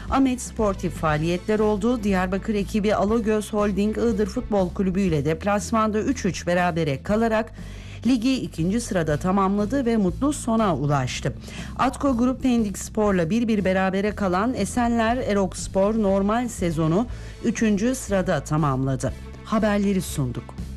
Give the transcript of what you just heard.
Ahmet sportif faaliyetler oldu. Diyarbakır ekibi Alagöz Holding Iğdır Futbol Kulübü ile deplasmanda 3-3 berabere kalarak ligi 2. sırada tamamladı ve mutlu sona ulaştı. Atko Grup Pendik Spor'la 1-1 berabere kalan Esenler Erokspor normal sezonu 3. sırada tamamladı. Haberleri sunduk.